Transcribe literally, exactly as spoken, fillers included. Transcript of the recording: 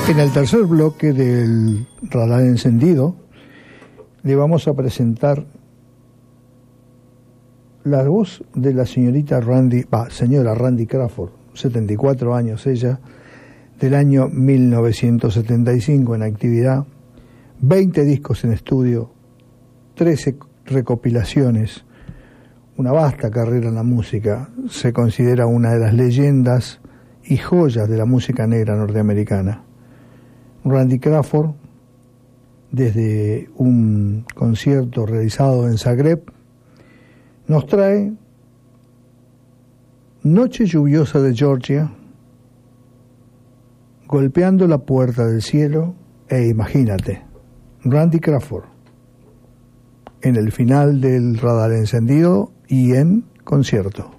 En el tercer bloque del Radar Encendido le vamos a presentar la voz de la señorita Randy, bah, señora Randy Crawford, setenta y cuatro años ella, del año mil novecientos setenta y cinco en actividad, veinte discos en estudio, trece recopilaciones, una vasta carrera en la música. Se considera una de las leyendas y joyas de la música negra norteamericana. Randy Crawford, desde un concierto realizado en Zagreb, nos trae Noche lluviosa de Georgia, Golpeando la puerta del cielo e Imagínate. Randy Crawford, en el final del Radar Encendido y en concierto.